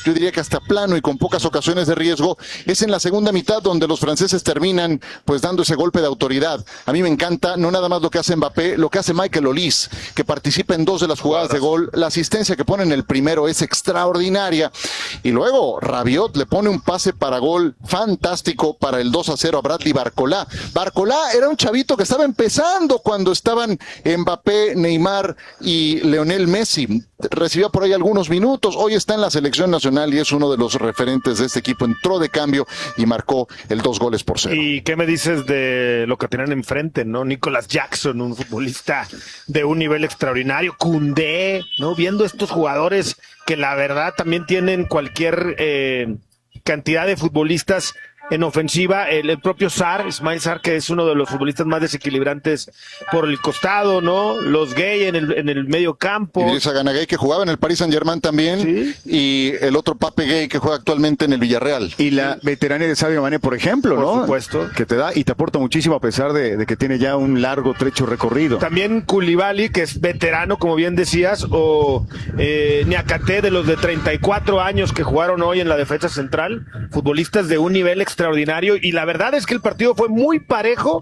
yo diría que hasta plano y con pocas ocasiones de riesgo, es en la segunda mitad donde los franceses terminan pues dando ese golpe de autoridad. A mí me encanta no nada más lo que hace Mbappé, lo que hace Michael Olise, que participa en 2 de las jugadas de gol, la asistencia que pone en el primero es extraordinaria, y luego Rabiot le pone un pase para gol fantástico para el 2-0 a Bradley Barcola. Barcola era un chavito que estaba empezando cuando estaban Mbappé, Neymar y Lionel Messi. Recibió por ahí algunos minutos, hoy está en la selección nacional y es uno de los referentes de este equipo. Entró de cambio y marcó el 2-0. ¿Y qué me dices de lo que tienen enfrente, no? Nicolas Jackson, un futbolista de un nivel extraordinario, Koundé, ¿no? Viendo estos jugadores que la verdad también tienen cualquier cantidad de futbolistas en ofensiva, el propio Ismail Sarr, que es uno de los futbolistas más desequilibrantes por el costado, ¿no? Los Gay en el medio campo. Idrissa Gana Gueye, que jugaba en el Paris Saint-Germain también, ¿sí? Y el otro Pape Gay, que juega actualmente en el Villarreal. Y la veteranía de Sadio Mané, por ejemplo, ¿no? Por supuesto. Que te da y te aporta muchísimo a pesar de que tiene ya un largo trecho recorrido. También Koulibaly, que es veterano, como bien decías, o Niakate, de los de 34 años que jugaron hoy en la defensa central, futbolistas de un nivel extraordinario, y la verdad es que el partido fue muy parejo,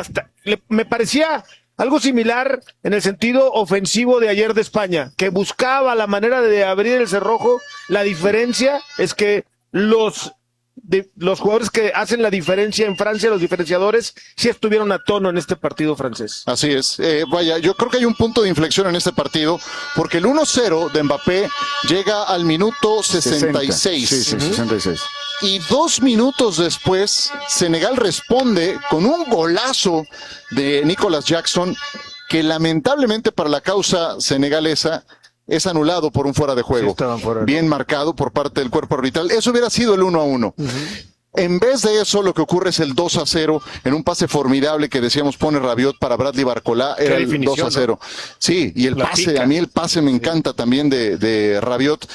me parecía algo similar en el sentido ofensivo de ayer de España, que buscaba la manera de abrir el cerrojo. La diferencia es que los jugadores que hacen la diferencia en Francia, los diferenciadores, sí estuvieron a tono en este partido francés. Así es. Vaya, yo creo que hay un punto de inflexión en este partido, porque el 1-0 de Mbappé llega al minuto 66. Sí, 66. Y 2 minutos después, Senegal responde con un golazo de Nicolas Jackson, que lamentablemente para la causa senegalesa es anulado por un fuera de juego. Sí, bien marcado por parte del cuerpo arbitral. Eso hubiera sido el 1-1. En vez de eso, lo que ocurre es el 2-0 en un pase formidable que decíamos pone Rabiot para Bradley Barcola. Era el 2-0. ¿No? Sí, y el pase, pica. A mí el pase me encanta también de Rabiot.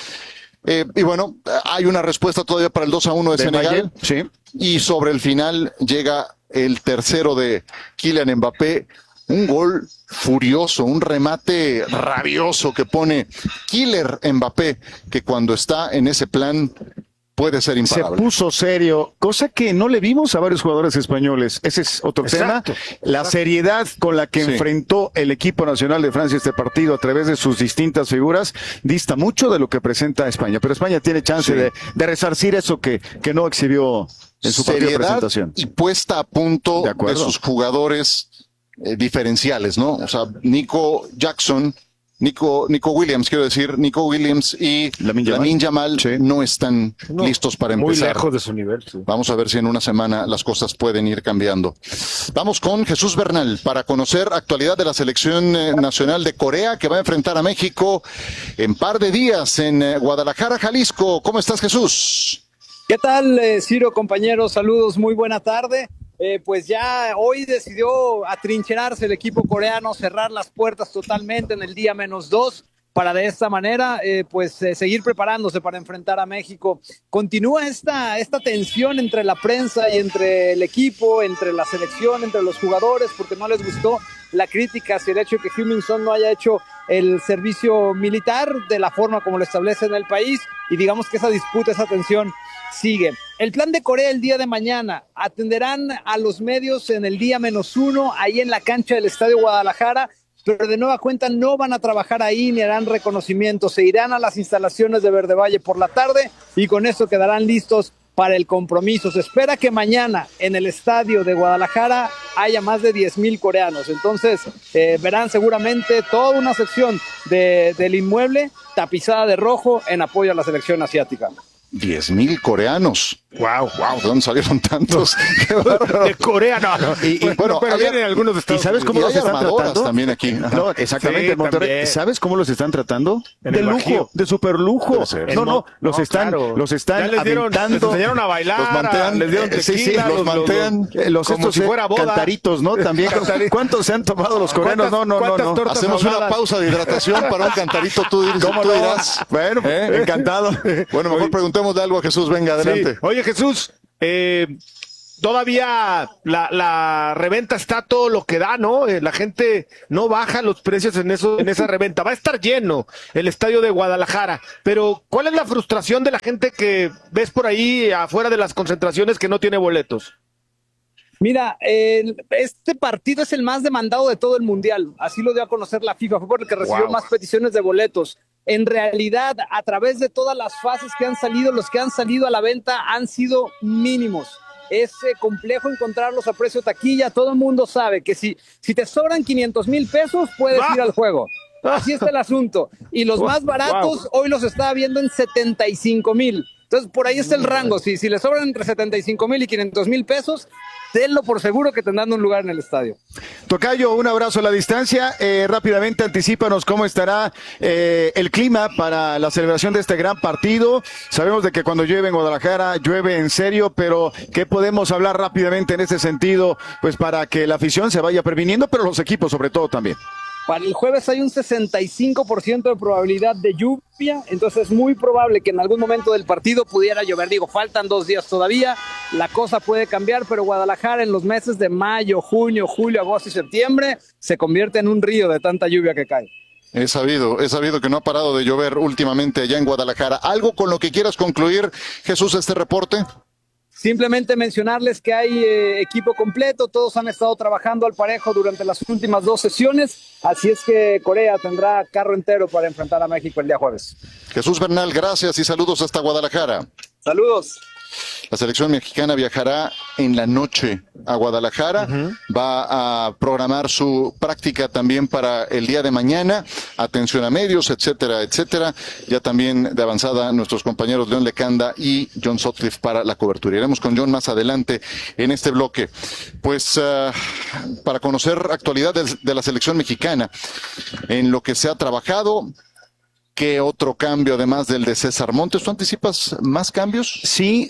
Y bueno, hay una respuesta todavía para el 2-1 de Senegal. Sí. Y sobre el final llega el tercero de Kylian Mbappé. Un gol furioso, un remate rabioso que pone Killer Mbappé, que cuando está en ese plan puede ser imparable. Se puso serio, cosa que no le vimos a varios jugadores españoles. Ese es otro tema. La seriedad con la que enfrentó el equipo nacional de Francia este partido a través de sus distintas figuras dista mucho de lo que presenta España. Pero España tiene chance de resarcir eso que no exhibió en su partido de presentación. Y puesta a punto de sus jugadores diferenciales, ¿no? O sea, Nico Williams y Lamine Yamal no están listos para empezar. Muy lejos de su nivel. Sí. Vamos a ver si en una semana las cosas pueden ir cambiando. Vamos con Jesús Bernal para conocer actualidad de la selección nacional de Corea, que va a enfrentar a México en par de días en Guadalajara, Jalisco. ¿Cómo estás, Jesús? ¿Qué tal, Ciro, compañeros? Saludos, muy buena tarde. Pues ya hoy decidió atrincherarse el equipo coreano, cerrar las puertas totalmente en el día -2 para de esta manera seguir preparándose para enfrentar a México. Continúa esta tensión entre la prensa y entre el equipo, entre la selección, entre los jugadores, porque no les gustó la crítica hacia el hecho de que Heung-min Son no haya hecho el servicio militar de la forma como lo establece en el país, y digamos que esa disputa, esa tensión sigue. El plan de Corea el día de mañana: atenderán a los medios en el día -1 ahí en la cancha del Estadio Guadalajara, pero de nueva cuenta no van a trabajar ahí ni harán reconocimiento. Se irán a las instalaciones de Verde Valle por la tarde y con eso quedarán listos para el compromiso. Se espera que mañana en el estadio de Guadalajara haya más de 10,000 coreanos. Entonces verán seguramente toda una sección del inmueble tapizada de rojo en apoyo a la selección asiática. 10,000 coreanos. Wow. ¿De dónde salieron tantos? De Corea, no. Bueno, pero vienen algunos de Estados ¿Y sabes cómo los están tratando? También aquí. No, exactamente, sí, en Monterrey. también. ¿Sabes cómo los están tratando? De lujo, Bajío. de super lujo. Los están ya les aventando. enseñaron a bailar, los mantean, les dieron tequila, los mantean. Los como estos si fuera boda. cantaritos, ¿no? También. ¿Cuántos se han tomado los coreanos? No. Hacemos una pausa de hidratación para un cantarito, tú dirás. Bueno, encantado. Bueno, mejor preguntémosle algo a Jesús. Venga, adelante. Sí. Oye, Jesús, todavía la reventa está todo lo que da, ¿no? La gente no baja los precios en esa reventa. Va a estar lleno el estadio de Guadalajara, pero ¿cuál es la frustración de la gente que ves por ahí afuera de las concentraciones que no tiene boletos? Mira, este partido es el más demandado de todo el mundial, así lo dio a conocer la FIFA, fue por el que recibió más peticiones de boletos. En realidad, a través de todas las fases que han salido, los que han salido a la venta han sido mínimos. Es complejo encontrarlos a precio taquilla. Todo el mundo sabe que si te sobran 500,000 pesos, puedes ir al juego. Así está el asunto. Y los más baratos, hoy los estaba viendo en 75,000. Entonces, por ahí está el rango. Si le sobran entre 75,000 y 500,000 pesos, tenlo por seguro que tendrán un lugar en el estadio. Tocayo, un abrazo a la distancia. Rápidamente, anticípanos cómo estará el clima para la celebración de este gran partido. Sabemos de que cuando llueve en Guadalajara, llueve en serio, pero ¿qué podemos hablar rápidamente en este sentido? Pues para que la afición se vaya previniendo, pero los equipos sobre todo también. Para el jueves hay un 65% de probabilidad de lluvia, entonces es muy probable que en algún momento del partido pudiera llover. Digo, faltan 2 días todavía, la cosa puede cambiar, pero Guadalajara en los meses de mayo, junio, julio, agosto y septiembre se convierte en un río de tanta lluvia que cae. He sabido que no ha parado de llover últimamente allá en Guadalajara. ¿Algo con lo que quieras concluir, Jesús, este reporte? Simplemente mencionarles que hay equipo completo, todos han estado trabajando al parejo durante las últimas 2 sesiones, así es que Corea tendrá carro entero para enfrentar a México el día jueves. Jesús Bernal, gracias y saludos hasta Guadalajara. Saludos. La selección mexicana viajará en la noche a Guadalajara, va a programar su práctica también para el día de mañana, atención a medios, etcétera, etcétera. Ya también de avanzada nuestros compañeros León Lecanda y John Sutcliffe para la cobertura. Iremos con John más adelante en este bloque. Pues para conocer actualidad de la selección mexicana, en lo que se ha trabajado. ¿Qué otro cambio además del de César Montes? ¿Tú anticipas más cambios? Sí,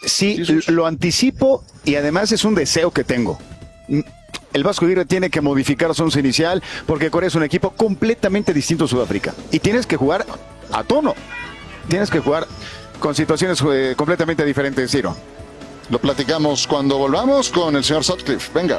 lo anticipo y además es un deseo que tengo. El Vasco Aguirre tiene que modificar su once inicial porque Corea es un equipo completamente distinto a Sudáfrica y tienes que jugar a tono. Tienes que jugar con situaciones completamente diferentes, Ciro. Lo platicamos cuando volvamos con el señor Sutcliffe. Venga.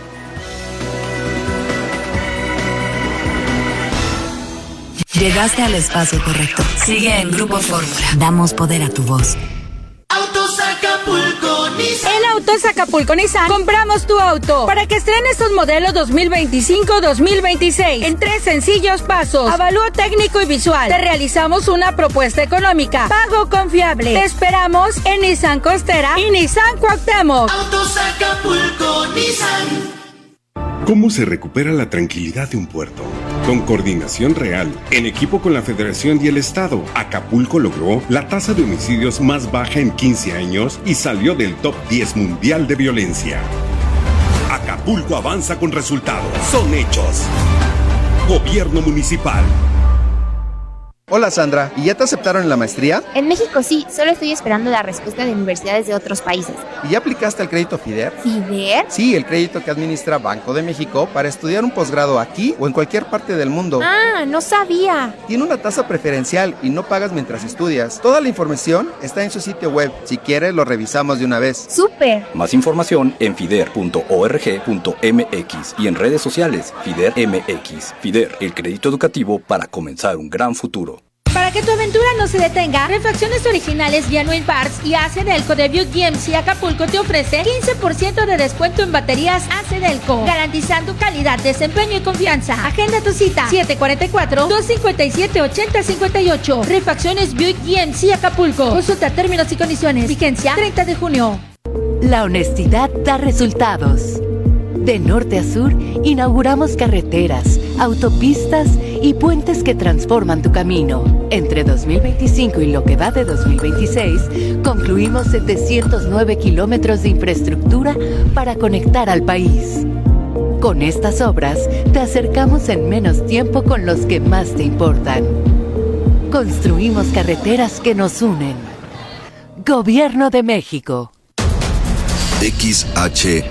Llegaste al espacio correcto. Sigue en Grupo Fórmula. Damos poder a tu voz. Autos Acapulco Nissan. En Autos Acapulco Nissan compramos tu auto para que estrenes tus modelos 2025-2026 en 3 sencillos pasos. Avalúo técnico y visual. Te realizamos una propuesta económica. Pago confiable. Te esperamos en Nissan Costera y Nissan Cuauhtémoc. Autos Acapulco Nissan. ¿Cómo se recupera la tranquilidad de un puerto? Con coordinación real, en equipo con la Federación y el Estado, Acapulco logró la tasa de homicidios más baja en 15 años y salió del top 10 mundial de violencia. Acapulco avanza con resultados. Son hechos. Gobierno Municipal. Hola Sandra, ¿y ya te aceptaron en la maestría? En México sí, solo estoy esperando la respuesta de universidades de otros países. ¿Y ya aplicaste al crédito FIDER? ¿FIDER? Sí, el crédito que administra Banco de México para estudiar un posgrado aquí o en cualquier parte del mundo. Ah, no sabía. Tiene una tasa preferencial y no pagas mientras estudias. Toda la información está en su sitio web. Si quieres, lo revisamos de una vez. ¡Súper! Más información en fider.org.mx y en redes sociales FIDER MX. FIDER, el crédito educativo para comenzar un gran futuro. Para que tu aventura no se detenga, Refacciones Originales Genuine Parts y AC Delco de Buick GMC Acapulco te ofrece 15% de descuento en baterías AC Delco, garantizando calidad, desempeño y confianza. Agenda tu cita 744-257-8058. Refacciones Buick GMC Acapulco. Consulta términos y condiciones. Vigencia 30 de junio. La honestidad da resultados. De norte a sur, inauguramos carreteras, autopistas y puentes que transforman tu camino. Entre 2025 y lo que va de 2026, concluimos 709 kilómetros de infraestructura para conectar al país. Con estas obras, te acercamos en menos tiempo con los que más te importan. Construimos carreteras que nos unen. Gobierno de México. XHACA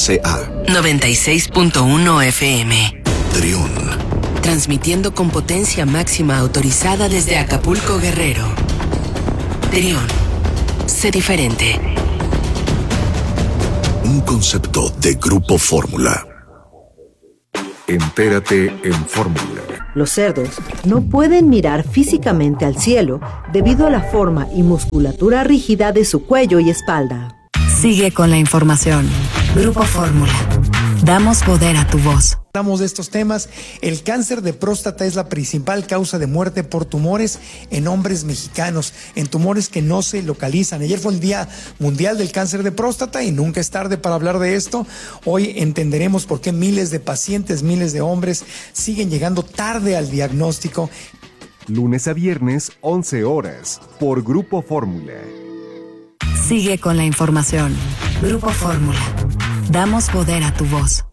96.1 FM. Trión. Transmitiendo con potencia máxima autorizada desde Acapulco, Guerrero. Trión. Sé diferente. un concepto de Grupo Fórmula. Entérate en Fórmula. Los cerdos no pueden mirar físicamente al cielo debido a la forma y musculatura rígida de su cuello y espalda. Sigue con la información. Grupo Fórmula. Damos poder a tu voz. Hablamos de estos temas. El cáncer de próstata es la principal causa de muerte por tumores en hombres mexicanos, en tumores que no se localizan. Ayer fue el Día Mundial del Cáncer de Próstata y nunca es tarde para hablar de esto. Hoy entenderemos por qué miles de pacientes, miles de hombres siguen llegando tarde al diagnóstico. Lunes a viernes, 11 horas, por Grupo Fórmula. Sigue con la información. Grupo Fórmula. Damos poder a tu voz.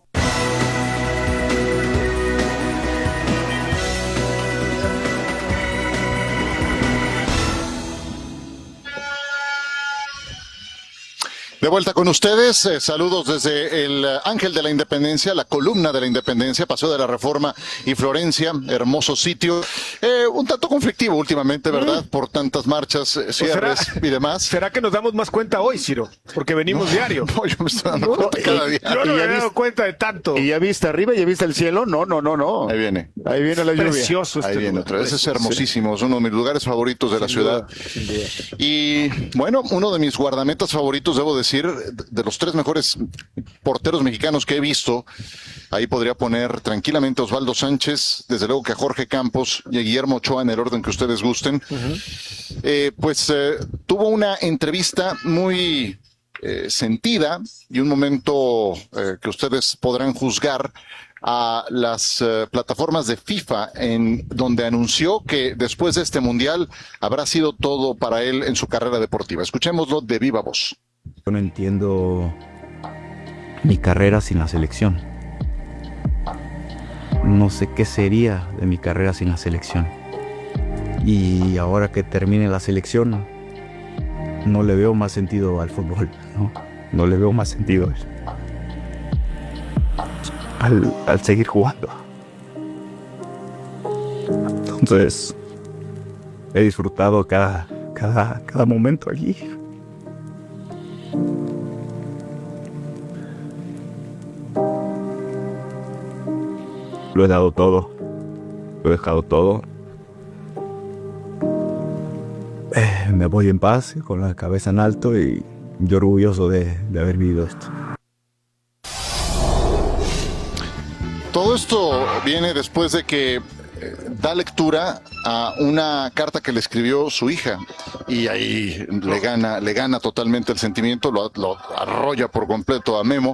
De vuelta con ustedes, saludos desde el Ángel de la Independencia, la columna de la Independencia, Paseo de la Reforma y Florencia, hermoso sitio. Un tanto conflictivo últimamente, ¿verdad? Por tantas marchas, cierres y demás. ¿Será que nos damos más cuenta hoy, Ciro? Porque venimos diario. No, yo me estoy dando cuenta cada día. Yo no me he dado cuenta de tanto. ¿Y ya viste arriba? ¿Ya viste el cielo? No. Ahí viene. Ahí viene la lluvia. Precioso Ahí viene otra vez. Es hermosísimo. Es uno de mis lugares favoritos de la ciudad. Sin duda. Y bueno, uno de mis guardametas favoritos, debo decir, de los 3 mejores porteros mexicanos que he visto, ahí podría poner tranquilamente a Osvaldo Sánchez, desde luego que a Jorge Campos y a Guillermo Ochoa en el orden que ustedes gusten. Tuvo una entrevista muy sentida y un momento que ustedes podrán juzgar a las plataformas de FIFA, en donde anunció que después de este mundial habrá sido todo para él en su carrera deportiva. Escuchémoslo de viva voz. Yo no entiendo mi carrera sin la selección. No sé qué sería de mi carrera sin la selección. Y ahora que termine la selección, no le veo más sentido al fútbol, ¿no? No le veo más sentido al seguir jugando. Entonces, he disfrutado cada momento allí. Lo he dado todo, lo he dejado todo. Me voy en paz, con la cabeza en alto y yo orgulloso de haber vivido esto. Todo esto viene después de que da lectura a una carta que le escribió su hija y ahí le gana totalmente el sentimiento, lo arrolla por completo a Memo.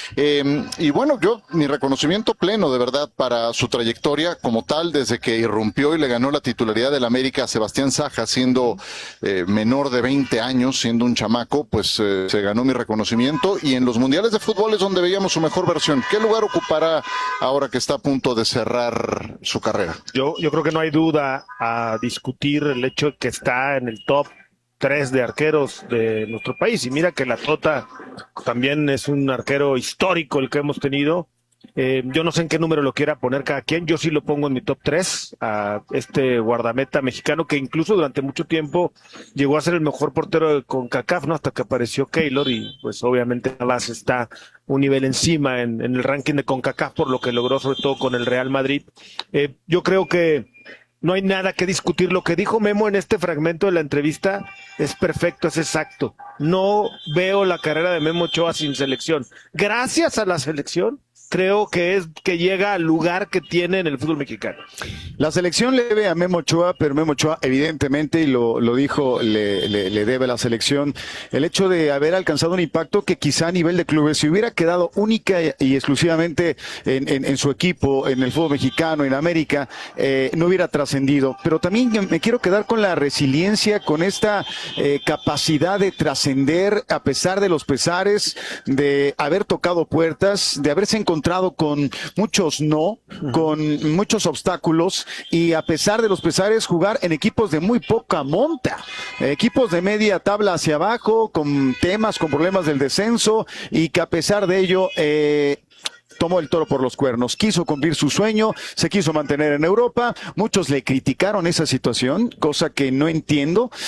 Y bueno, mi reconocimiento pleno de verdad para su trayectoria como tal, desde que irrumpió y le ganó la titularidad del América a Sebastián Saja, siendo menor de 20 años, siendo un chamaco, pues se ganó mi reconocimiento, y en los mundiales de fútbol es donde veíamos su mejor versión. ¿Qué lugar ocupará ahora que está a punto de cerrar su carrera? Yo creo que no hay duda a discutir el hecho de que está en el top 3 de arqueros de nuestro país. Y mira que la Tota también es un arquero histórico el que hemos tenido. Yo no sé en qué número lo quiera poner cada quien. Yo sí lo pongo en mi top 3 a este guardameta mexicano que incluso durante mucho tiempo llegó a ser el mejor portero de CONCACAF, ¿no? Hasta que apareció Keylor y pues obviamente Navas está un nivel encima en el ranking de CONCACAF por lo que logró sobre todo con el Real Madrid. Yo creo que no hay nada que discutir. Lo que dijo Memo en este fragmento de la entrevista es perfecto, es exacto. No veo la carrera de Memo Ochoa sin selección. Gracias a la selección, creo que es que llega al lugar que tiene en el fútbol mexicano. La selección le debe a Memo Ochoa, pero Memo Ochoa evidentemente, y lo dijo, le debe a la selección el hecho de haber alcanzado un impacto que quizá a nivel de clubes, si hubiera quedado única y exclusivamente en su equipo, en el fútbol mexicano, en América, no hubiera trascendido. Pero también me quiero quedar con la resiliencia, con esta capacidad de trascender a pesar de los pesares, de haber tocado puertas, de haberse encontrado con muchos con muchos obstáculos, y a pesar de los pesares jugar en equipos de muy poca monta, equipos de media tabla hacia abajo, con problemas del descenso, y que a pesar de ello tomó el toro por los cuernos, quiso cumplir su sueño, se quiso mantener en Europa. Muchos le criticaron esa situación, cosa que no entiendo.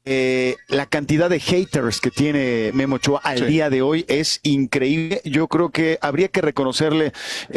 la cantidad de haters que tiene Memo Ochoa al día de hoy es increíble. Yo creo que habría que reconocerle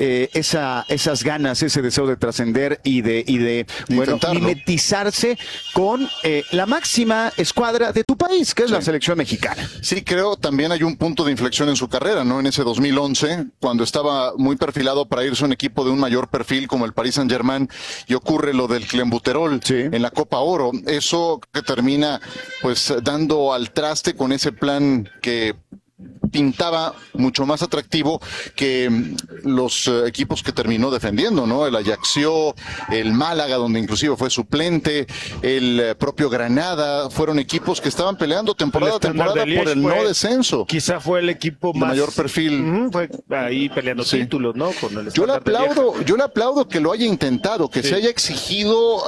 esas ganas, ese deseo de trascender y de mimetizarse con la máxima escuadra de tu país, que es la selección mexicana. Sí, creo también hay un punto de inflexión en su carrera, ¿no? En ese 2011, cuando estaba muy perfilado para irse a un equipo de un mayor perfil como el Paris Saint-Germain, y ocurre lo del Clenbuterol en la Copa Oro. Eso que termina pues dando al traste con ese plan que pintaba mucho más atractivo que los equipos que terminó defendiendo, ¿no? El Ajaccio, el Málaga, donde inclusive fue suplente, el propio Granada, fueron equipos que estaban peleando temporada a temporada por el no descenso. Quizá fue el equipo de más mayor perfil. Fue ahí peleando títulos, ¿no? Con el yo le aplaudo que lo haya intentado, que se haya exigido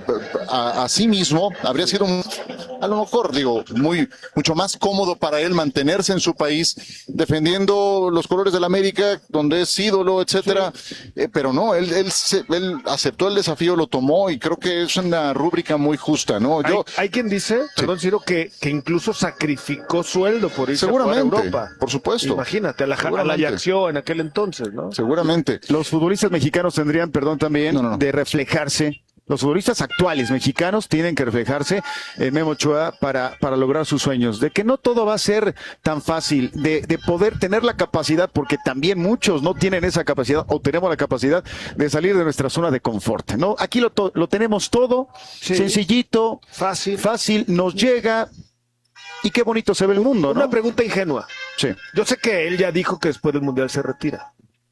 a sí mismo. Habría sido a lo mejor, mucho más cómodo para él mantenerse en su país defendiendo los colores del América, donde es ídolo, etcétera, pero no, él aceptó el desafío, lo tomó, y creo que es una rúbrica muy justa, ¿no? Hay quien dice, perdón, Ciro, que incluso sacrificó sueldo por irse a Europa. Por supuesto. Imagínate, a la Ajaccio en aquel entonces, ¿no? Seguramente. Los futbolistas mexicanos tendrían, también de reflejarse. Los futbolistas actuales mexicanos tienen que reflejarse en Memo Ochoa para lograr sus sueños, de que no todo va a ser tan fácil, de poder tener la capacidad, porque también muchos no tienen esa capacidad, o tenemos la capacidad de salir de nuestra zona de confort, ¿no? Aquí lo tenemos todo, sencillito, fácil, nos llega, y qué bonito se ve el mundo, ¿no? Una pregunta ingenua. Sí. Yo sé que él ya dijo que después del Mundial se retira.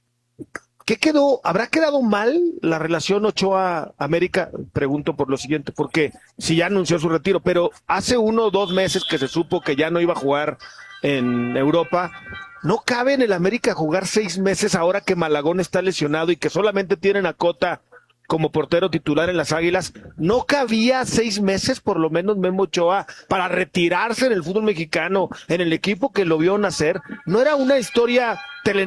¿Qué quedó? ¿Habrá quedado mal la relación Ochoa-América? Pregunto por lo siguiente, porque si ya anunció su retiro, pero hace 1 o 2 meses que se supo que ya no iba a jugar en Europa, ¿no cabe en el América jugar 6 meses ahora que Malagón está lesionado y que solamente tienen a Cota como portero titular en las Águilas? ¿No cabía 6 meses por lo menos Memo Ochoa para retirarse en el fútbol mexicano, en el equipo que lo vio nacer? ¿No era una historia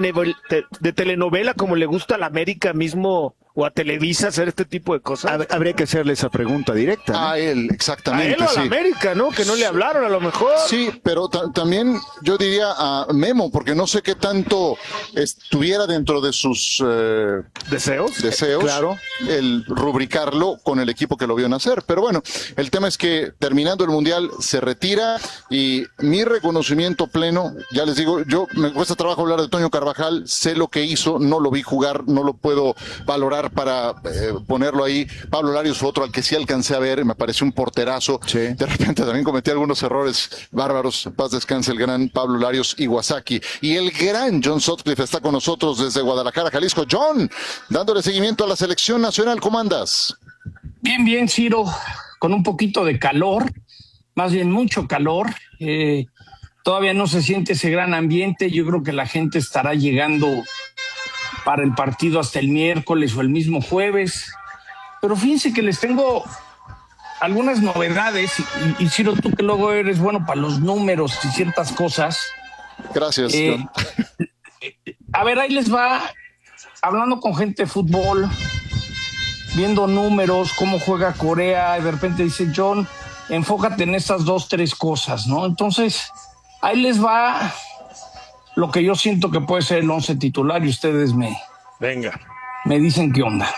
de telenovela como le gusta a la América mismo o a Televisa hacer este tipo de cosas? Habría que hacerle esa pregunta directa, ¿no? A él, exactamente. A él o a la América, ¿no? Que no le hablaron a lo mejor. Sí, pero también yo diría a Memo, porque no sé qué tanto estuviera dentro de sus deseos, claro, el rubricarlo con el equipo que lo vio nacer. Pero bueno, el tema es que terminando el Mundial se retira, y mi reconocimiento pleno, ya les digo, me cuesta trabajo hablar de Toño Carvajal, sé lo que hizo, no lo vi jugar, no lo puedo valorar para ponerlo ahí. Pablo Larios fue otro al que sí alcancé a ver, me pareció un porterazo. De repente también cometí algunos errores bárbaros. Paz descanse el gran Pablo Larios Iwasaki. Y el gran John Sutcliffe está con nosotros desde Guadalajara, Jalisco. John, dándole seguimiento a la selección nacional, ¿cómo andas? Bien, Ciro, con un poquito de calor, más bien mucho calor. Todavía no se siente ese gran ambiente. Yo creo que la gente estará llegando para el partido hasta el miércoles o el mismo jueves. Pero fíjense que les tengo algunas novedades, y Ciro, tú que luego eres bueno para los números y ciertas cosas. Gracias. A ver, ahí les va, hablando con gente de fútbol, viendo números, cómo juega Corea, y de repente dice, John, enfócate en estas 2, 3 cosas, ¿no? Entonces, ahí les va lo que yo siento que puede ser el 11 titular, y ustedes me dicen qué onda.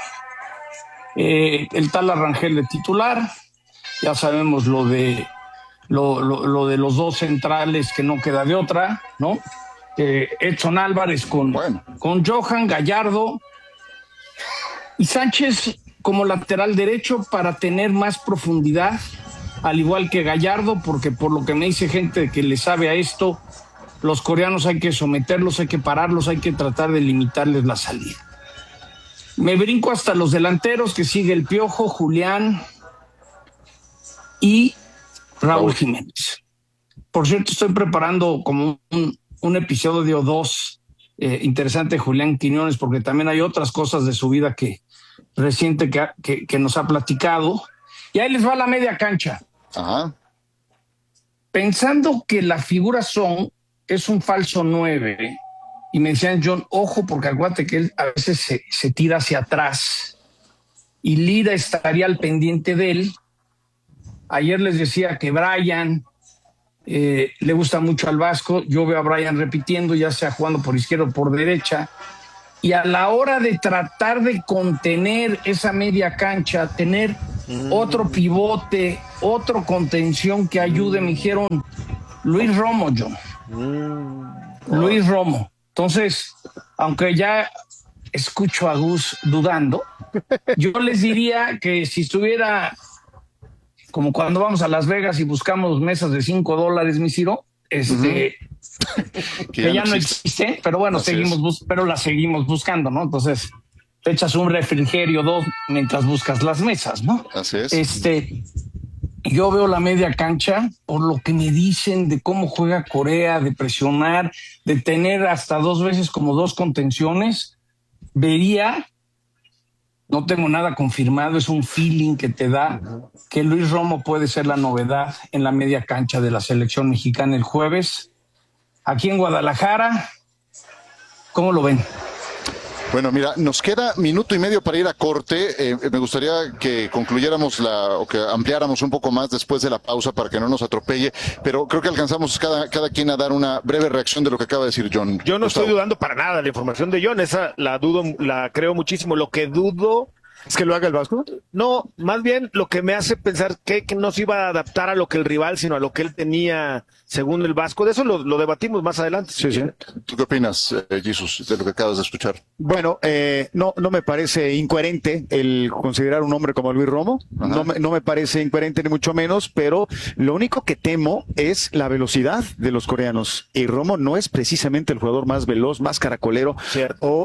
El tal Arrangel de titular, ya sabemos lo de los 2 centrales, que no queda de otra, ¿no? Edson Álvarez con Johan, Gallardo y Sánchez como lateral derecho para tener más profundidad, al igual que Gallardo, porque por lo que me dice gente que le sabe a esto, los coreanos hay que someterlos, hay que pararlos, hay que tratar de limitarles la salida. Me brinco hasta los delanteros, que sigue el Piojo, Julián y Raúl Jiménez. Por cierto, estoy preparando como un episodio 2 interesante de Julián Quiñones, porque también hay otras cosas de su vida reciente que nos ha platicado. Y ahí les va la media cancha. Ajá. Pensando que la figura es un falso 9, y me decían, John, ojo, porque acuérdate que él a veces se tira hacia atrás y Lira estaría al pendiente de él. Ayer les decía que Brian le gusta mucho al Vasco. Yo veo a Brian repitiendo, ya sea jugando por izquierda o por derecha. Y a la hora de tratar de contener esa media cancha, tener otro pivote, otro contención que ayude, me dijeron Luis Romo, John. Luis Romo. Entonces, aunque ya escucho a Gus dudando, yo les diría que si estuviera como cuando vamos a Las Vegas y buscamos mesas de $5, mi Ciro, que ya no existe, pero bueno, pero las seguimos buscando, ¿no? Entonces, te echas un refrigerio 2 mientras buscas las mesas, ¿no? Así es. Yo veo la media cancha, por lo que me dicen de cómo juega Corea, de presionar, de tener hasta 2 veces como 2 contenciones, vería, no tengo nada confirmado, es un feeling que te da que Luis Romo puede ser la novedad en la media cancha de la selección mexicana el jueves. Aquí en Guadalajara, ¿cómo lo ven? Bueno, mira, nos queda 1.5 minutos para ir a corte. Me gustaría que concluyéramos o que ampliáramos un poco más después de la pausa para que no nos atropelle, pero creo que alcanzamos cada quien a dar una breve reacción de lo que acaba de decir John. Yo no estoy dudando para nada de la información de John, esa la creo muchísimo. Lo que dudo ¿es que lo haga el Vasco? No, más bien lo que me hace pensar que no se iba a adaptar a lo que el rival, sino a lo que él tenía según el Vasco. De eso lo debatimos más adelante. Sí. ¿Tú qué opinas, Jesús, de lo que acabas de escuchar? Bueno, no me parece incoherente el considerar un hombre como Luis Romo. No me parece incoherente ni mucho menos, pero lo único que temo es la velocidad de los coreanos. Y Romo no es precisamente el jugador más veloz, más caracolero o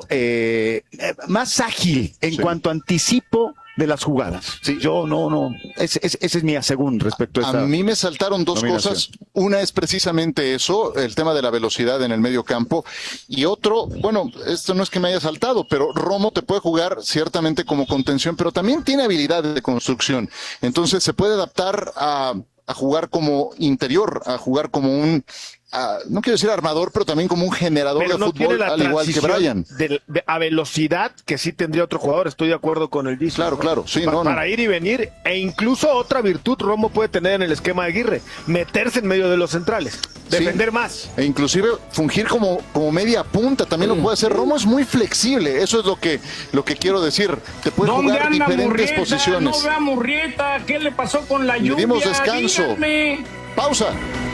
más ágil en cuanto a anticipo de las jugadas. Sí, yo no. Ese es mi asegún respecto a esta. A mí me saltaron 2 cosas. Una es precisamente eso, el tema de la velocidad en el medio campo. Y otro, bueno, esto no es que me haya saltado, pero Romo te puede jugar ciertamente como contención, pero también tiene habilidades de construcción. Entonces se puede adaptar a jugar como interior, a jugar como un... no quiero decir armador, pero también como un generador de fútbol, al igual que Brian. A velocidad que sí tendría otro jugador, estoy de acuerdo con el disco. Claro, sí, para ir y venir, e incluso otra virtud Romo puede tener en el esquema de Aguirre, meterse en medio de los centrales, defender más. E inclusive fungir como media punta, también lo puede hacer. Romo es muy flexible, eso es lo que quiero decir. Te puede jugar diferentes Murrieta? posiciones. No vea Murrieta, ¿qué le pasó con la lluvia? Le dimos descanso. Díganme. Pausa.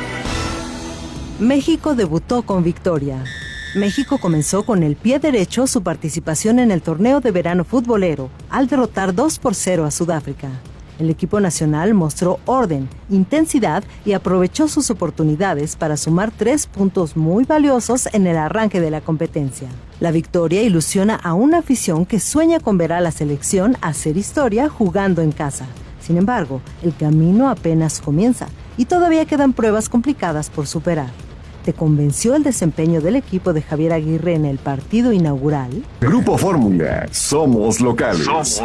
México debutó con victoria. México comenzó con el pie derecho su participación en el torneo de verano futbolero al derrotar 2-0 a Sudáfrica. El equipo nacional mostró orden, intensidad y aprovechó sus oportunidades para sumar 3 puntos muy valiosos en el arranque de la competencia. La victoria ilusiona a una afición que sueña con ver a la selección hacer historia jugando en casa. Sin embargo, el camino apenas comienza y todavía quedan pruebas complicadas por superar. ¿Te convenció el desempeño del equipo de Javier Aguirre en el partido inaugural? Grupo Fórmula, somos locales.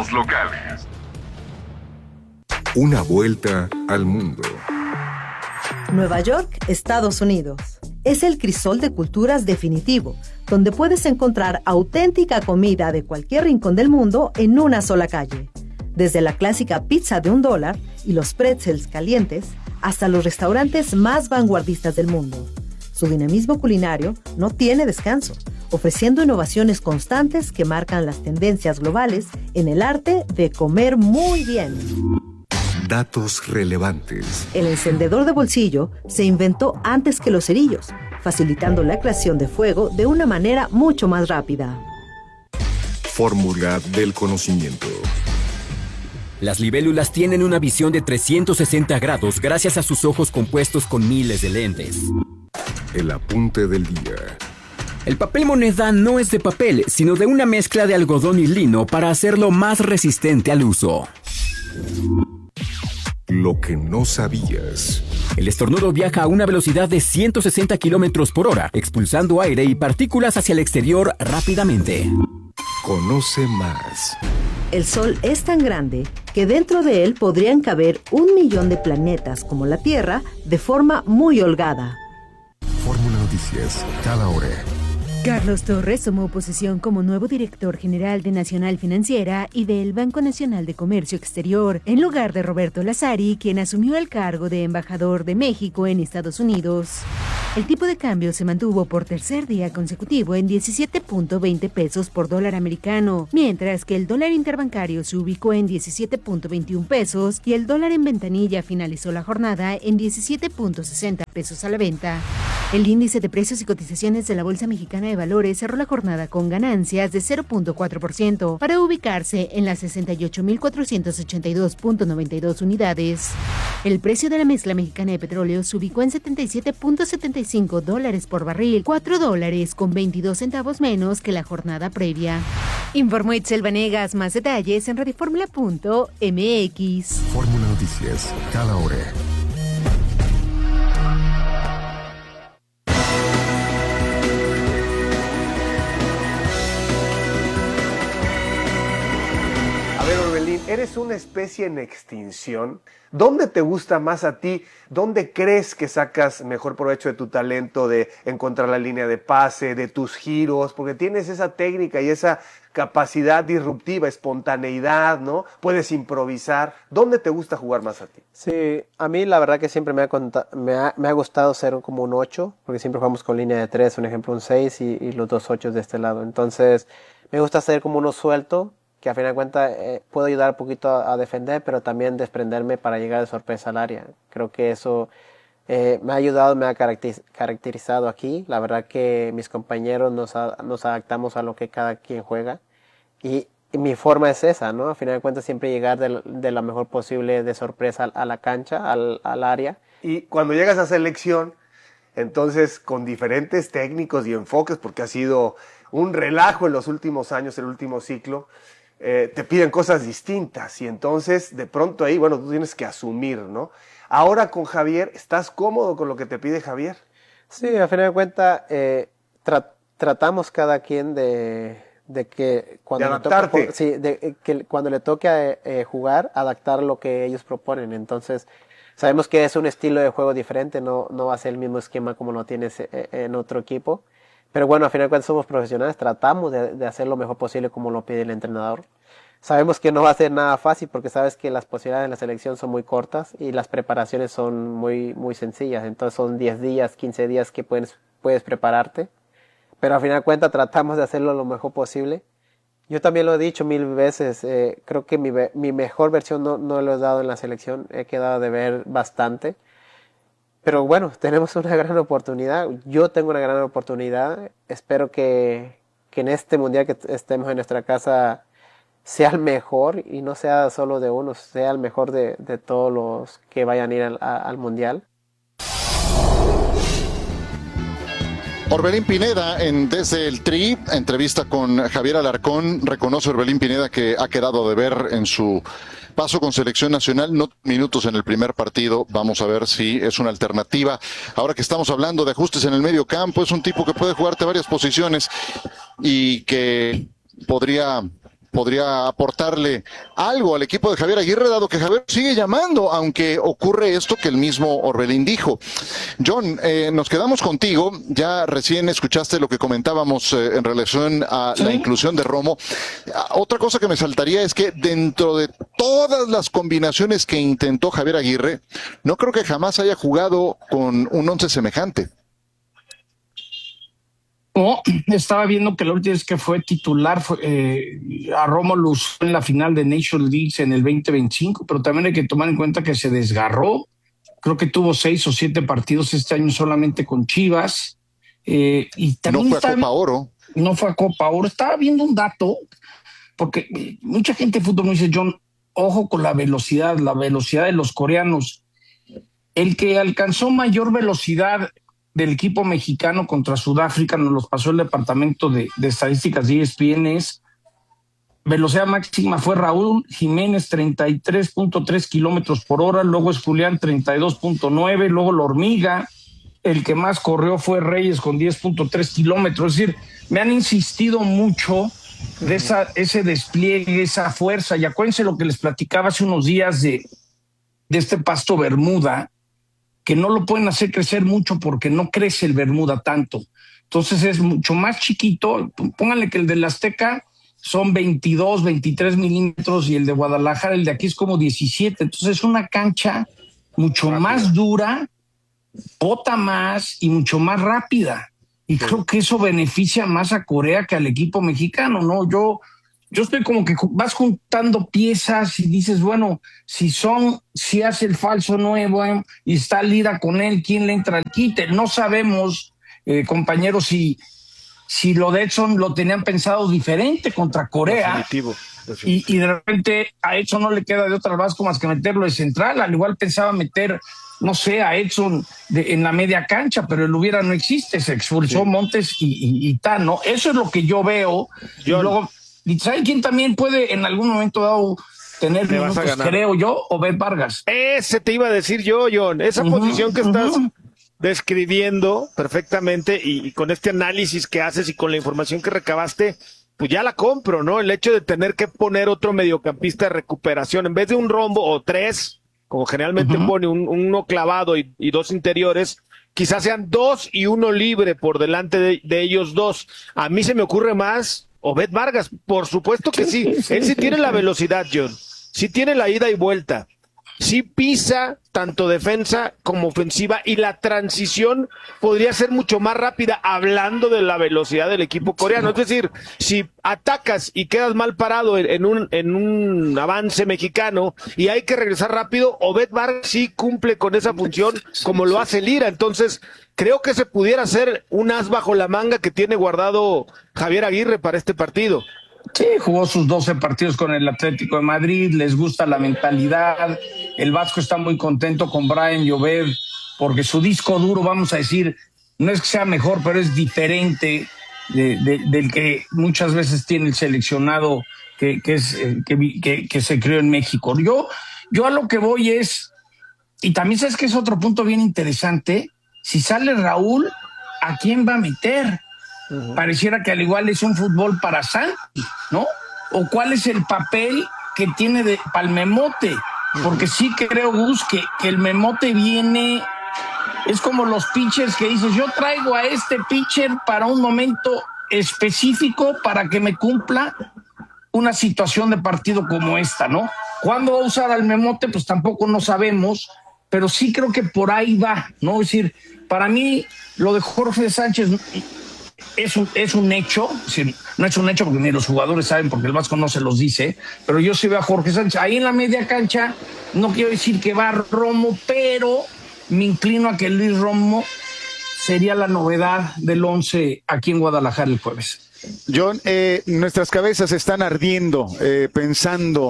Una vuelta al mundo. Nueva York, Estados Unidos. Es el crisol de culturas definitivo, donde puedes encontrar auténtica comida de cualquier rincón del mundo en una sola calle. Desde la clásica pizza de $1 y los pretzels calientes, hasta los restaurantes más vanguardistas del mundo. Su dinamismo culinario no tiene descanso, ofreciendo innovaciones constantes que marcan las tendencias globales en el arte de comer muy bien. Datos relevantes. El encendedor de bolsillo se inventó antes que los cerillos, facilitando la creación de fuego de una manera mucho más rápida. Fórmula del conocimiento. Las libélulas tienen una visión de 360 grados gracias a sus ojos compuestos con miles de lentes. El apunte del día. El papel moneda no es de papel, sino de una mezcla de algodón y lino para hacerlo más resistente al uso. Lo que no sabías. El estornudo viaja a una velocidad de 160 kilómetros por hora, expulsando aire y partículas hacia el exterior rápidamente. Conoce más. El Sol es tan grande que dentro de él podrían caber 1 millón de planetas como la Tierra de forma muy holgada. Fórmula Noticias, cada hora. Carlos Torres tomó posesión como nuevo director general de Nacional Financiera y del Banco Nacional de Comercio Exterior, en lugar de Roberto Lazari, quien asumió el cargo de embajador de México en Estados Unidos. El tipo de cambio se mantuvo por tercer día consecutivo en 17.20 pesos por dólar americano, mientras que el dólar interbancario se ubicó en 17.21 pesos y el dólar en ventanilla finalizó la jornada en 17.60 pesos a la venta. El índice de precios y cotizaciones de la Bolsa Mexicana de Valores cerró la jornada con ganancias de 0.4% para ubicarse en las 68.482.92 unidades. El precio de la mezcla mexicana de petróleo se ubicó en $77.75 por barril, $4.22 menos que la jornada previa. Informó Itzel Vanegas, más detalles en radioformula.mx. Fórmula Noticias, cada hora. Eres una especie en extinción. ¿Dónde te gusta más a ti? ¿Dónde crees que sacas mejor provecho de tu talento, de encontrar la línea de pase, de tus giros? Porque tienes esa técnica y esa capacidad disruptiva, espontaneidad, ¿no? Puedes improvisar. ¿Dónde te gusta jugar más a ti? Sí, a mí la verdad que siempre me ha gustado ser como un 8, porque siempre jugamos con línea de 3, un ejemplo un 6 y los dos 8 de este lado. Entonces, me gusta ser como uno suelto, que a fin de cuentas puedo ayudar un poquito a defender, pero también desprenderme para llegar de sorpresa al área. Creo que eso me ha ayudado, me ha caracterizado aquí. La verdad que mis compañeros nos adaptamos a lo que cada quien juega. Y mi forma es esa, ¿no? A fin de cuentas siempre llegar de la mejor posible de sorpresa a la cancha, al área. Y cuando llegas a selección, entonces con diferentes técnicos y enfoques, porque ha sido un relajo en los últimos años, el último ciclo, te piden cosas distintas y entonces de pronto ahí, bueno, tú tienes que asumir, ¿no? Ahora con Javier, ¿estás cómodo con lo que te pide Javier? Sí, a fin de cuentas tratamos cada quien de que cuando de adaptarte. Que cuando le toque jugar, adaptar lo que ellos proponen. Entonces, sabemos que es un estilo de juego diferente, no va a ser el mismo esquema como lo tienes en otro equipo. Pero bueno, al final de cuentas somos profesionales, tratamos de hacer lo mejor posible como lo pide el entrenador. Sabemos que no va a ser nada fácil porque sabes que las posibilidades de la selección son muy cortas y las preparaciones son muy, muy sencillas. Entonces son 10 días, 15 días que puedes prepararte. Pero al final de cuentas tratamos de hacerlo lo mejor posible. Yo también lo he dicho 1000 veces, creo que mi mejor versión no lo he dado en la selección, he quedado de ver bastante. Pero bueno, tenemos una gran oportunidad, yo tengo una gran oportunidad, espero que en este mundial que estemos en nuestra casa sea el mejor y no sea solo de uno, sea el mejor de todos los que vayan a ir al mundial. Orbelín Pineda, desde el Tri, entrevista con Javier Alarcón, reconoce Orbelín Pineda que ha quedado de ver en su paso con selección nacional, no minutos en el primer partido, vamos a ver si es una alternativa. Ahora que estamos hablando de ajustes en el medio campo, es un tipo que puede jugarte varias posiciones y que podría aportarle algo al equipo de Javier Aguirre, dado que Javier sigue llamando, aunque ocurre esto que el mismo Orbelín dijo. John, nos quedamos contigo, ya recién escuchaste lo que comentábamos en relación a la inclusión de Romo. Otra cosa que me saltaría es que dentro de todas las combinaciones que intentó Javier Aguirre, no creo que jamás haya jugado con un 11 semejante. No, estaba viendo que la última vez que fue titular a Romo lo usó en la final de Nations League en el 2025, pero también hay que tomar en cuenta que se desgarró. Creo que tuvo 6 o 7 partidos este año solamente con Chivas. Y también no fue a Copa Oro. No fue a Copa Oro. Estaba viendo un dato, porque mucha gente de fútbol me dice, John, ojo con la velocidad de los coreanos. El que alcanzó mayor velocidad del equipo mexicano contra Sudáfrica, nos los pasó el departamento de estadísticas de ESPN, velocidad máxima fue Raúl Jiménez, 33.3 kilómetros por hora, luego es Julián, 32.9, luego la Hormiga, el que más corrió fue Reyes con 10.3 kilómetros, es decir, me han insistido mucho de ese despliegue, esa fuerza, y acuérdense lo que les platicaba hace unos días de este Pasto Bermuda, que no lo pueden hacer crecer mucho porque no crece el Bermuda tanto. Entonces es mucho más chiquito. Pónganle que el del Azteca son 22, 23 milímetros y el de Guadalajara, el de aquí es como 17. Entonces es una cancha mucho más dura, bota más y mucho más rápida. Y creo que eso beneficia más a Corea que al equipo mexicano, ¿no? Yo estoy como que vas juntando piezas y dices, bueno, si hace el falso nuevo y está Lira con él, ¿quién le entra al quite? No sabemos, compañeros, si lo de Edson lo tenían pensado diferente contra Corea. Definitivo. Y de repente a Edson no le queda de otra más como más que meterlo de central. Al igual pensaba meter, no sé, a Edson en la media cancha, pero el hubiera no existe, se expulsó Montes y tal, ¿no? Eso es lo que yo veo. Y luego, ¿saben quién también puede en algún momento dado tener minutos, creo yo? Obed Vargas. Ese te iba a decir yo, John. Esa posición que estás describiendo perfectamente y con este análisis que haces y con la información que recabaste, pues ya la compro, ¿no? El hecho de tener que poner otro mediocampista de recuperación en vez de un rombo o tres, como generalmente pone uno clavado y dos interiores, quizás sean dos y uno libre por delante de ellos dos. A mí se me ocurre más Obed Vargas, por supuesto que sí. Él sí tiene la velocidad, John, sí tiene la ida y vuelta, sí pisa tanto defensa como ofensiva y la transición podría ser mucho más rápida hablando de la velocidad del equipo coreano. Es decir, si atacas y quedas mal parado en un avance mexicano y hay que regresar rápido, Obed Vargas sí cumple con esa función como lo hace Lira. Entonces, creo que se pudiera hacer un as bajo la manga que tiene guardado Javier Aguirre para este partido. Sí, jugó sus 12 partidos con el Atlético de Madrid, les gusta la mentalidad, el Vasco está muy contento con Brian y Obed, porque su disco duro, vamos a decir, no es que sea mejor, pero es diferente del que muchas veces tiene el seleccionado que se creó en México. Yo a lo que voy es, y también sabes que es otro punto bien interesante, si sale Raúl, ¿a quién va a meter? Pareciera que al igual es un fútbol para Santi, ¿no? ¿O cuál es el papel que tiene para el Memote? Porque sí creo, Gus, que el Memote viene, es como los pitchers que dices, yo traigo a este pitcher para un momento específico para que me cumpla una situación de partido como esta, ¿no? ¿Cuándo va a usar al Memote? Pues tampoco no sabemos, pero sí creo que por ahí va, ¿no? Es decir, para mí lo de Jorge Sánchez es un hecho, es decir, no es un hecho porque ni los jugadores saben, porque el Vasco no se los dice, pero yo sí veo a Jorge Sánchez ahí en la media cancha. No quiero decir que va Romo, pero me inclino a que Luis Romo sería la novedad del 11 aquí en Guadalajara el jueves. John, nuestras cabezas están ardiendo pensando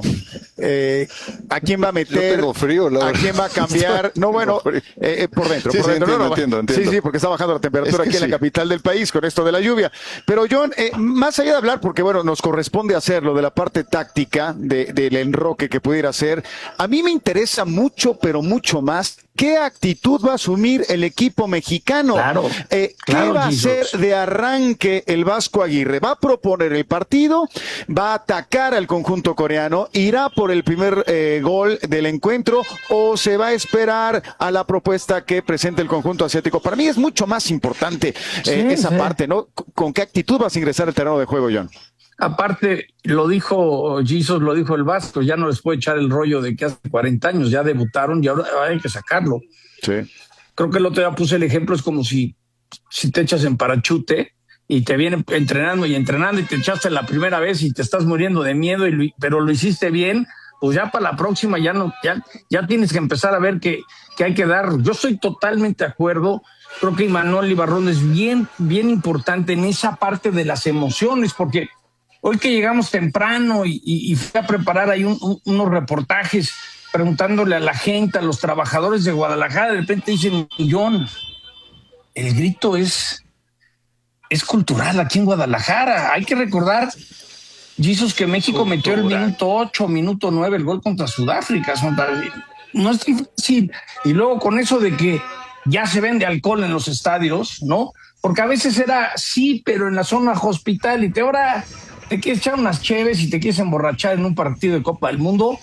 a quién va a meter, yo tengo frío, a quién va a cambiar. No, bueno, por dentro. Sí, por dentro. Entiendo. Sí, porque está bajando la temperatura aquí en la capital del país con esto de la lluvia. Pero John, más allá de hablar, porque bueno, nos corresponde hacerlo de la parte táctica del enroque que pudiera hacer, a mí me interesa mucho, pero mucho más, ¿qué actitud va a asumir el equipo mexicano? Claro, ¿Qué va a hacer de arranque el Vasco Aguirre? ¿Va a proponer el partido? ¿Va a atacar al conjunto coreano? ¿Irá por el primer gol del encuentro? ¿O se va a esperar a la propuesta que presente el conjunto asiático? Para mí es mucho más importante esa parte, ¿no? ¿Con qué actitud vas a ingresar al terreno de juego, John? Aparte, lo dijo Jesus, lo dijo el Vasco, ya no les puede echar el rollo de que hace 40 años ya debutaron y ahora hay que sacarlo. Sí. Creo que el otro día puse el ejemplo, es como si te echas en parachute y te vienen entrenando y te echaste la primera vez y te estás muriendo de miedo, pero lo hiciste bien, pues ya para la próxima ya tienes que empezar a ver que hay que dar. Yo estoy totalmente de acuerdo. Creo que Imanol Ibarrón es bien importante en esa parte de las emociones, porque hoy que llegamos temprano y fui a preparar ahí unos reportajes preguntándole a la gente, a los trabajadores de Guadalajara, de repente dicen, John, el grito es cultural aquí en Guadalajara. Hay que recordar, Jesus, que México metió el minuto 8, minuto 9 el gol contra Sudáfrica. No es difícil. Y luego con eso de que ya se vende alcohol en los estadios, ¿no? Porque a veces era sí, pero en la zona hospitality. Ahora te quieres echar unas cheves y te quieres emborrachar en un partido de Copa del Mundo,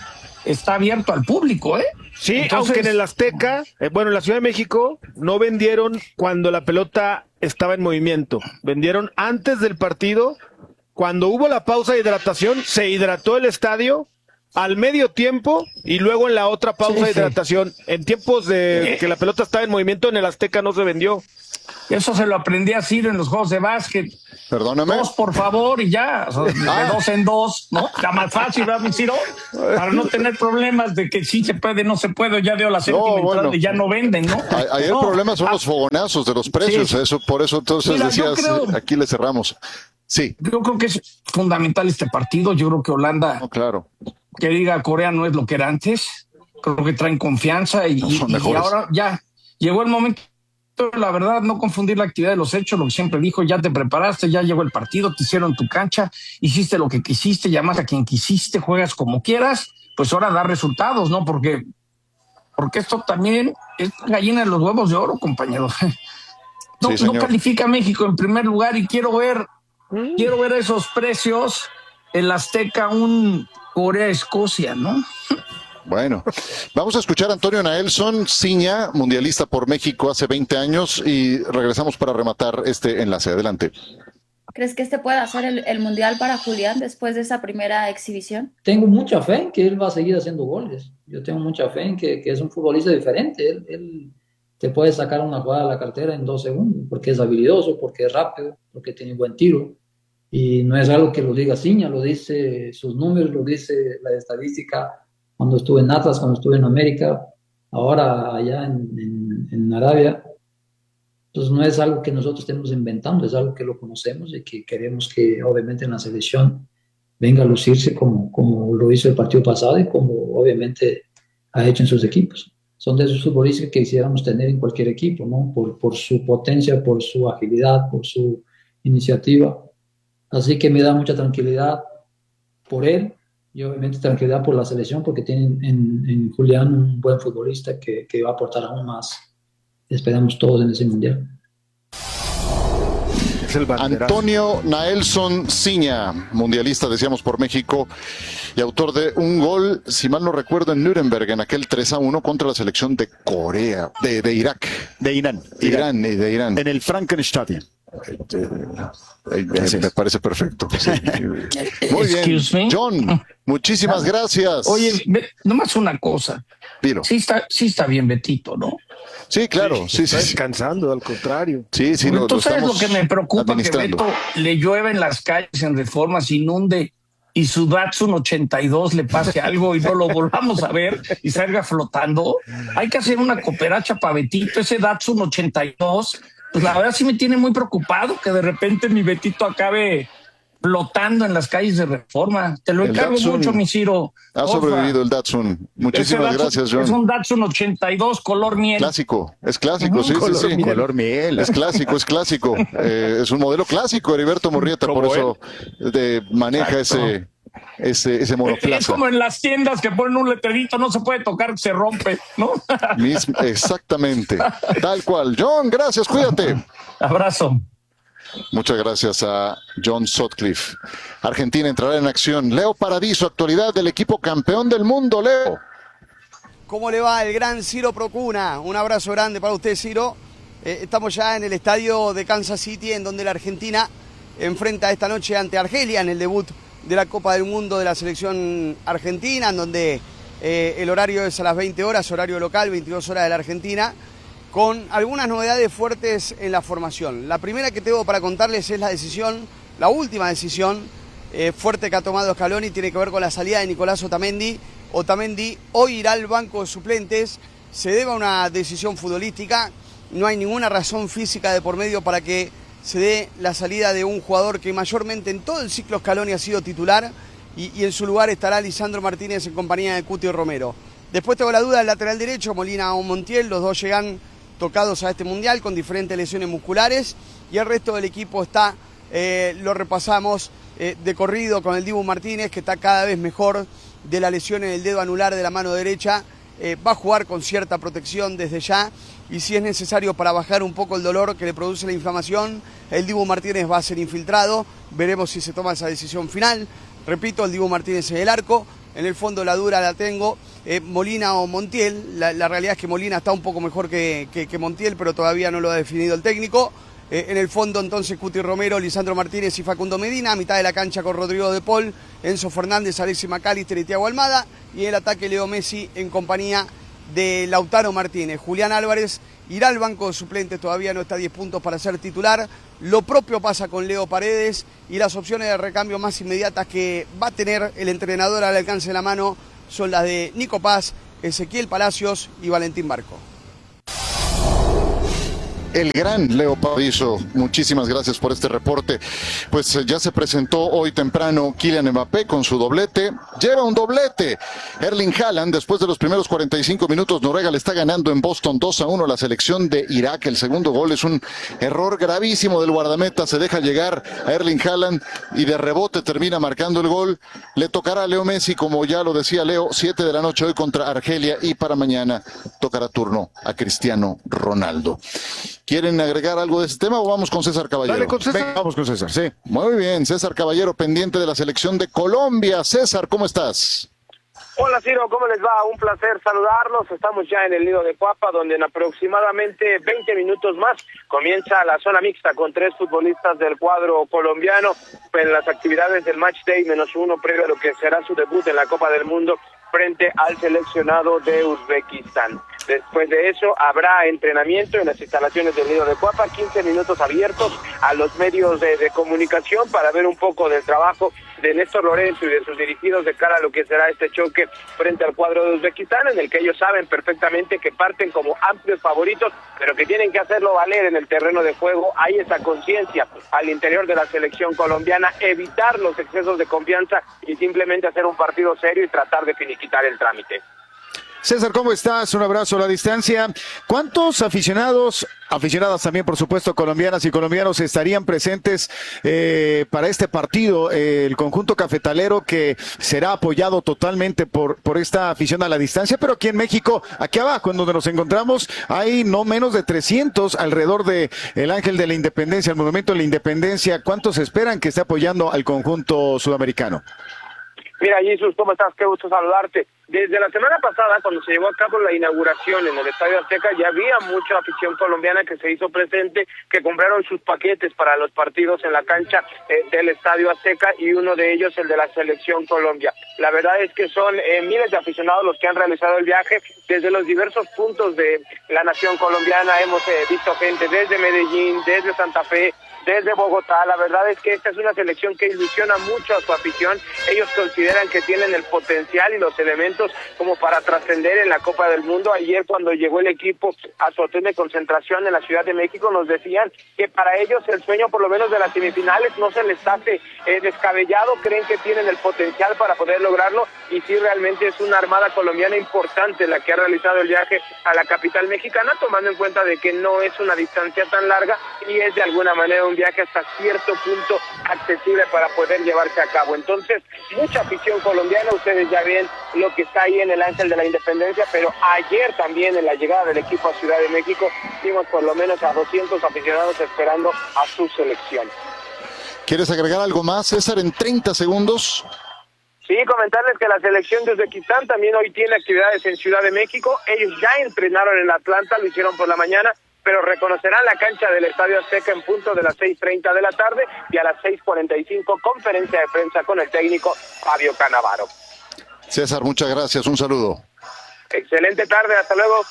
está abierto al público, ¿eh? Sí, Entonces, aunque en el Azteca, en la Ciudad de México, no vendieron cuando la pelota estaba en movimiento. Vendieron antes del partido, cuando hubo la pausa de hidratación, se hidrató el estadio al medio tiempo y luego en la otra pausa de hidratación. En tiempos de que la pelota estaba en movimiento, en el Azteca no se vendió. Eso se lo aprendí a Ciro en los juegos de básquet. Perdóname. 2, por favor, y ya. O sea, de 2 en 2, ¿no? Está más fácil, ¿verdad, mi Ciro? Para no tener problemas de que sí se puede, no se puede. Ya dio la séptima entrada y ya no venden, ¿no? Ahí el problema son los fogonazos de los precios. Sí. Eso, por eso entonces decías, aquí le cerramos. Sí. Yo creo que es fundamental este partido. Yo creo que Holanda, que diga Corea no es lo que era antes. Creo que traen confianza y ahora ya llegó el momento. La verdad, no confundir la actividad de los hechos, lo que siempre dijo, ya te preparaste, ya llegó el partido, te hicieron tu cancha, hiciste lo que quisiste, llamas a quien quisiste, juegas como quieras, pues ahora da resultados, ¿no? Porque esto también es gallina de los huevos de oro, compañero. No califica a México en primer lugar y quiero ver esos precios, el Azteca, un Corea-Escocia, ¿no? Bueno, vamos a escuchar a Antonio Naelson Ciña, mundialista por México hace 20 años, y regresamos para rematar este enlace. Adelante. ¿Crees que este puede hacer el mundial para Julián después de esa primera exhibición? Tengo mucha fe en que él va a seguir haciendo goles. Yo tengo mucha fe en que es un futbolista diferente. Él te puede sacar una jugada de la cartera en 2 segundos, porque es habilidoso, porque es rápido, porque tiene buen tiro. Y no es algo que lo diga Ciña, lo dice sus números, lo dice la estadística. Cuando estuve en Atlas, cuando estuve en América, ahora allá en Arabia. Entonces no es algo que nosotros estemos inventando, es algo que lo conocemos y que queremos que obviamente en la selección venga a lucirse como lo hizo el partido pasado y como obviamente ha hecho en sus equipos. Son de esos futbolistas que quisiéramos tener en cualquier equipo, ¿no? Por su potencia, por su agilidad, por su iniciativa. Así que me da mucha tranquilidad por él. Y obviamente tranquilidad por la selección, porque tienen en Julián un buen futbolista que va a aportar aún más. Esperamos todos en ese mundial. Antonio Naelson Ciña, mundialista, decíamos, por México, y autor de un gol, si mal no recuerdo, en Nuremberg, en aquel 3-1 contra la selección de Corea, de Irak. De Irán. De Irán. En el Frankenstadion. Me parece perfecto. Sí. Muy bien, John, muchísimas gracias. Oye, nomás una cosa. Dilo. Sí está bien Betito, ¿no? Sí, claro. Sí, está descansando, al contrario. Sí. Tú sabes lo que me preocupa, que Beto le llueve en las calles en Reforma, se inunde y su Datsun 82 le pase algo y no lo volvamos a ver y salga flotando. Hay que hacer una cooperacha para Betito, ese Datsun 82. Pues la verdad sí me tiene muy preocupado que de repente mi Betito acabe flotando en las calles de Reforma. Te lo encargo mucho, mi Ciro. Ha sobrevivido el Datsun. Muchísimas gracias, John. Es un Datsun 82 color miel. Clásico, es clásico, sí. Color miel. Es clásico. Es un modelo clásico, Heriberto Murrieta, por eso maneja ese monoplaza. Es como en las tiendas que ponen un letrerito, no se puede tocar, se rompe, ¿no? Exactamente, tal cual. John, gracias, cuídate. Abrazo. Muchas gracias a John Sutcliffe. Argentina entrará en acción. Leo Paradiso, actualidad del equipo campeón del mundo. Leo. ¿Cómo le va el gran Ciro Procuna? Un abrazo grande para usted, Ciro. Estamos ya en el estadio de Kansas City, en donde la Argentina enfrenta esta noche ante Argelia en el debut de la Copa del Mundo de la selección argentina, en donde el horario es a las 20 horas, horario local, 22 horas de la Argentina, con algunas novedades fuertes en la formación. La primera que tengo para contarles es la última decisión fuerte que ha tomado Scaloni, tiene que ver con la salida de Nicolás Otamendi. Otamendi hoy irá al banco de suplentes, se debe a una decisión futbolística, no hay ninguna razón física de por medio para que se dé la salida de un jugador que mayormente en todo el ciclo Scaloni ha sido titular y en su lugar estará Lisandro Martínez en compañía de Cuti Romero. Después tengo la duda del lateral derecho, Molina o Montiel, los dos llegan tocados a este mundial con diferentes lesiones musculares y el resto del equipo está, lo repasamos de corrido con el Dibu Martínez, que está cada vez mejor de la lesión en el dedo anular de la mano derecha, va a jugar con cierta protección desde ya y si es necesario para bajar un poco el dolor que le produce la inflamación, el Dibu Martínez va a ser infiltrado, veremos si se toma esa decisión final. Repito, el Dibu Martínez en el arco, en el fondo la dura la tengo, Molina o Montiel. La realidad es que Molina está un poco mejor que Montiel, pero todavía no lo ha definido el técnico. En el fondo entonces Cuti Romero, Lisandro Martínez y Facundo Medina, a mitad de la cancha con Rodrigo de Paul, Enzo Fernández, Alexis McAllister y Thiago Almada, y el ataque Leo Messi en compañía de Lautaro Martínez. Julián Álvarez irá al banco de suplentes, todavía no está a 10 puntos para ser titular. Lo propio pasa con Leo Paredes, y las opciones de recambio más inmediatas que va a tener el entrenador al alcance de la mano son las de Nico Paz, Ezequiel Palacios y Valentín Barco. El gran Leo Paradiso, muchísimas gracias por este reporte. Pues ya se presentó hoy temprano Kylian Mbappé con su doblete. Lleva un doblete. Erling Haaland, después de los primeros 45 minutos, Noruega le está ganando en Boston 2-1 a la selección de Irak. El segundo gol es un error gravísimo del guardameta. Se deja llegar a Erling Haaland y de rebote termina marcando el gol. Le tocará a Leo Messi, como ya lo decía Leo, 7 de la noche hoy contra Argelia, y para mañana tocará turno a Cristiano Ronaldo. ¿Quieren agregar algo de ese tema o vamos con César Caballero? Dale con César. Venga, vamos con César, sí. Muy bien, César Caballero, pendiente de la selección de Colombia. César, ¿cómo estás? Hola Ciro, ¿cómo les va? Un placer saludarlos. Estamos ya en el Nido de Cuapa, donde en aproximadamente 20 minutos más comienza la zona mixta con 3 futbolistas del cuadro colombiano en las actividades del Match Day -1 previo a lo que será su debut en la Copa del Mundo frente al seleccionado de Uzbekistán. Después de eso habrá entrenamiento en las instalaciones del Nido de Cuapa, 15 minutos abiertos a los medios de comunicación para ver un poco del trabajo de Néstor Lorenzo y de sus dirigidos de cara a lo que será este choque frente al cuadro de Uzbekistán, en el que ellos saben perfectamente que parten como amplios favoritos, pero que tienen que hacerlo valer en el terreno de juego. Hay esa conciencia al interior de la selección colombiana, evitar los excesos de confianza y simplemente hacer un partido serio y tratar de finiquitar el trámite. César, ¿cómo estás? Un abrazo a la distancia. ¿Cuántos aficionadas también, por supuesto, colombianas y colombianos estarían presentes para este partido? El conjunto cafetalero, que será apoyado totalmente por esta afición a la distancia, pero aquí en México, aquí abajo, en donde nos encontramos, hay no menos de 300 alrededor de el Ángel de la Independencia, el Monumento de la Independencia. ¿Cuántos esperan que esté apoyando al conjunto sudamericano? Mira, Jesús, ¿cómo estás? Qué gusto saludarte. Desde la semana pasada, cuando se llevó a cabo la inauguración en el Estadio Azteca, ya había mucha afición colombiana que se hizo presente, que compraron sus paquetes para los partidos en la cancha del Estadio Azteca, y uno de ellos el de la Selección Colombia. La verdad es que son miles de aficionados los que han realizado el viaje desde los diversos puntos de la nación colombiana. Hemos visto gente desde Medellín, desde Santa Fe, desde Bogotá. La verdad es que esta es una selección que ilusiona mucho a su afición. Ellos consideran que tienen el potencial y los elementos como para trascender en la Copa del Mundo. Ayer, cuando llegó el equipo a su hotel de concentración en la Ciudad de México, nos decían que para ellos el sueño, por lo menos de las semifinales, no se les hace descabellado. Creen que tienen el potencial para poder lograrlo, y sí, realmente es una armada colombiana importante la que ha realizado el viaje a la capital mexicana, tomando en cuenta de que no es una distancia tan larga y es de alguna manera un viaje hasta cierto punto accesible para poder llevarse a cabo. Entonces, mucha afición colombiana. Ustedes ya ven lo que está ahí en el Ángel de la Independencia, pero ayer también, en la llegada del equipo a Ciudad de México, vimos por lo menos a 200 aficionados esperando a su selección. ¿Quieres agregar algo más, César, en 30 segundos? Sí, comentarles que la selección de Uzbekistán también hoy tiene actividades en Ciudad de México. Ellos ya entrenaron en Atlanta, lo hicieron por la mañana, pero reconocerán la cancha del Estadio Azteca en punto de las 6:30 de la tarde, y a las 6:45 conferencia de prensa con el técnico Fabio Cannavaro. César, muchas gracias, un saludo. Excelente tarde, hasta luego.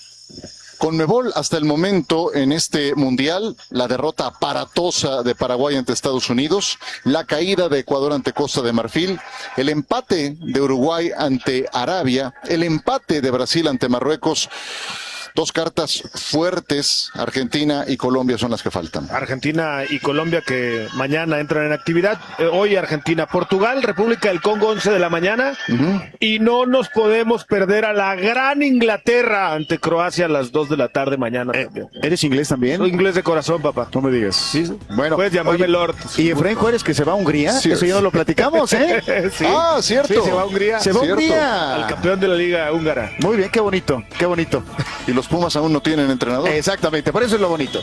Conmebol, hasta el momento en este mundial, la derrota aparatosa de Paraguay ante Estados Unidos, la caída de Ecuador ante Costa de Marfil, el empate de Uruguay ante Arabia, el empate de Brasil ante Marruecos. Dos cartas fuertes, Argentina y Colombia son las que faltan. Argentina y Colombia, que mañana entran en actividad. Hoy Argentina, Portugal, República del Congo, 11 de la mañana. Y no nos podemos perder a la gran Inglaterra ante Croacia a las 2 de la tarde mañana. ¿Eres inglés también? Soy inglés de corazón, papá. No me digas. Sí. Bueno, puedes llamarme Lord. ¿Y Efraín Juárez, que se va a Hungría? Sí, eso ya no lo platicamos, ¿eh? Sí. Ah, cierto. Sí, se va a Hungría. Se va a Hungría. Al campeón de la Liga Húngara. Muy bien, qué bonito, qué bonito. Y los Pumas aún no tienen entrenador. Exactamente, por eso es lo bonito.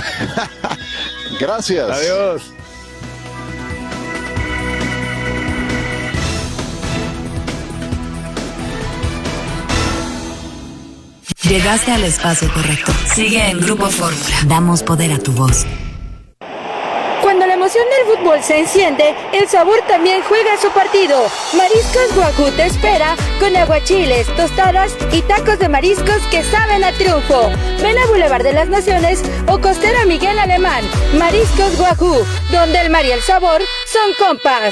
Gracias. Adiós. Llegaste al espacio correcto. Sigue en Grupo Fórmula. Damos poder a tu voz. Cuando la emoción del fútbol se enciende, el sabor también juega su partido. Mariscos Wagyu te espera con aguachiles, tostadas y tacos de mariscos que saben a triunfo. Ven a Boulevard de las Naciones o Costera Miguel Alemán. Mariscos Wagyu, donde el mar y el sabor son compas.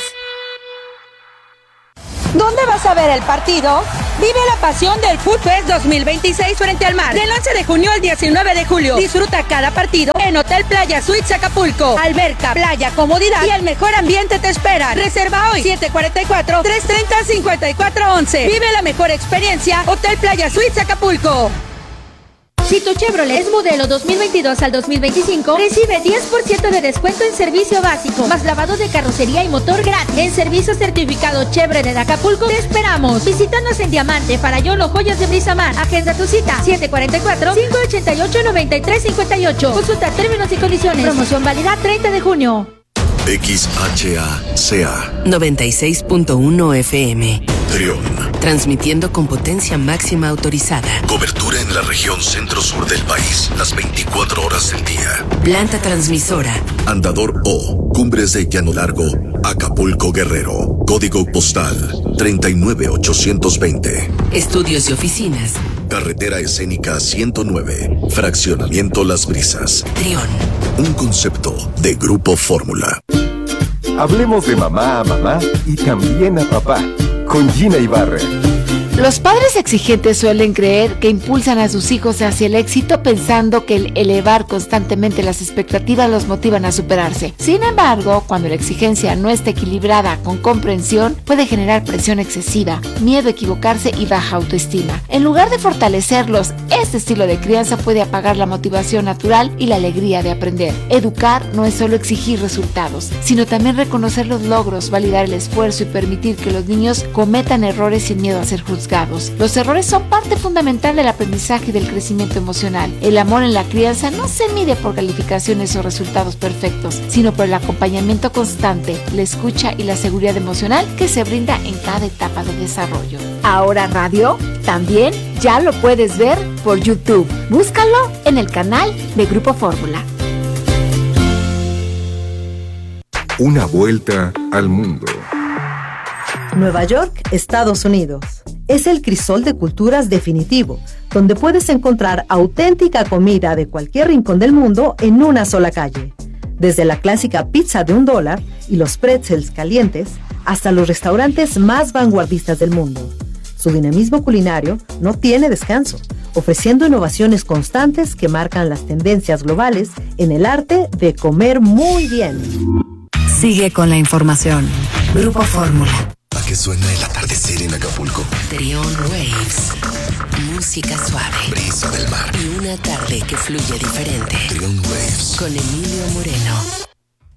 ¿Dónde vas a ver el partido? Vive la pasión del Food Fest 2026 frente al mar. Del 11 de junio al 19 de julio. Disfruta cada partido en Hotel Playa Suites Acapulco. Alberca, playa, comodidad y el mejor ambiente te esperan. Reserva hoy 744-330-5411. Vive la mejor experiencia. Hotel Playa Suites Acapulco. Si tu Chevrolet es modelo 2022 al 2025, recibe 10% de descuento en servicio básico, más lavado de carrocería y motor gratis. En servicio certificado Chevrolet de Acapulco, te esperamos. Visítanos en Diamante, Farallón o Joyas de Brisamar. Agenda tu cita, 744-588-9358. Consulta términos y condiciones. Promoción válida 30 de junio. XHACA 96.1 FM. Trión. Transmitiendo con potencia máxima autorizada. Cobertura en la región centro-sur del país, las 24 horas del día. Planta transmisora. Andador O, Cumbres de Llano Largo, Acapulco, Guerrero. Código postal 39820. Estudios y oficinas. Carretera Escénica 109, Fraccionamiento Las Brisas. Trión. Un concepto de Grupo Fórmula. Hablemos de mamá a mamá y también a papá, con Gina Ibarra. Los padres exigentes suelen creer que impulsan a sus hijos hacia el éxito pensando que el elevar constantemente las expectativas los motivan a superarse. Sin embargo, cuando la exigencia no está equilibrada con comprensión, puede generar presión excesiva, miedo a equivocarse y baja autoestima. En lugar de fortalecerlos, este estilo de crianza puede apagar la motivación natural y la alegría de aprender. Educar no es solo exigir resultados, sino también reconocer los logros, validar el esfuerzo y permitir que los niños cometan errores sin miedo a ser juzgados. Los errores son parte fundamental del aprendizaje y del crecimiento emocional. El amor en la crianza no se mide por calificaciones o resultados perfectos, sino por el acompañamiento constante, la escucha y la seguridad emocional que se brinda en cada etapa de desarrollo. Ahora radio, también ya lo puedes ver por YouTube. Búscalo en el canal de Grupo Fórmula. Una vuelta al mundo. Nueva York, Estados Unidos. Es el crisol de culturas definitivo, donde puedes encontrar auténtica comida de cualquier rincón del mundo en una sola calle. Desde la clásica pizza de $1 y los pretzels calientes, hasta los restaurantes más vanguardistas del mundo. Su dinamismo culinario no tiene descanso, ofreciendo innovaciones constantes que marcan las tendencias globales en el arte de comer muy bien. Sigue con la información. Grupo Fórmula. ¿A qué suena el atardecer en Acapulco? Trión Waves. Música suave. Brisa del mar. Y una tarde que fluye diferente. Trión Waves. Con Emilio Moreno.